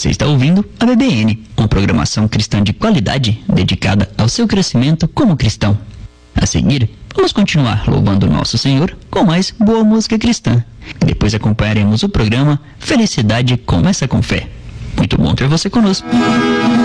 Você está ouvindo a BBN, uma programação cristã de qualidade dedicada ao seu crescimento como cristão. A seguir, vamos continuar louvando nosso Senhor com mais boa música cristã. Depois acompanharemos o programa Felicidade Começa com Fé. Muito bom ter você conosco.